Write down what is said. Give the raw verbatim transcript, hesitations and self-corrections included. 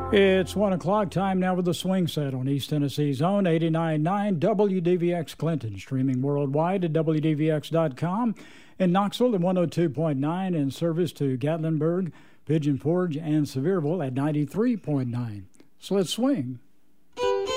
It's one o'clock time now with the swing set on East Tennessee's own eighty-nine point nine W D V X Clinton, streaming worldwide at W D V X dot com. In Knoxville at one oh two point nine, in service to Gatlinburg, Pigeon Forge, and Sevierville at ninety-three point nine. So let's swing.